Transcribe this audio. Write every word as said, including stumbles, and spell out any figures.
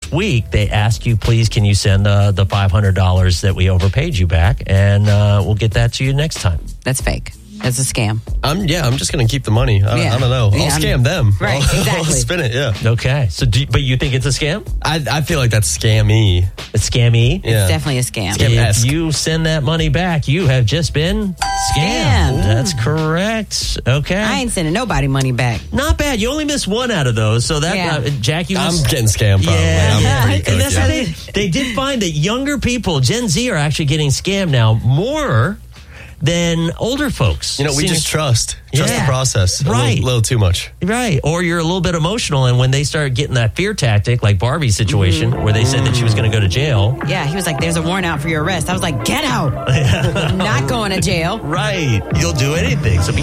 this week, they ask you, please, can you send uh, the five hundred dollars that we overpaid you back? And uh, we'll get that to you next time. That's fake. That's a scam. I'm yeah. I'm just gonna keep the money. I, Yeah. I don't know. I'll Yeah, I'm- scam them. Right, I'll, exactly. I'll spin it. Yeah. Okay. So, do, but you think it's a scam? I I feel like that's scammy. It's scammy? Yeah. It's definitely a scam. Scam. If Esque. you send that money back, you have just been scammed. Scammed. That's correct. Okay. I ain't sending nobody money back. Not bad. You only missed one out of those. So that, Yeah. uh, Jackie I'm was... getting scammed. Probably. Yeah, I'm pretty and cooked, that's yeah. how they, they did find that younger people, Gen Z, are actually getting scammed now more than older folks. You know, we Seems- just trust. Trust Yeah. the process. A Right. little, little too much. Right. Or you're a little bit emotional, and when they start getting that fear tactic, like Barbie's situation, Mm-hmm. where they said that she was going to go to jail. Yeah, he was like, there's a warrant out for your arrest. I was like, get out. I'm not going to jail. Right. You'll do anything. So be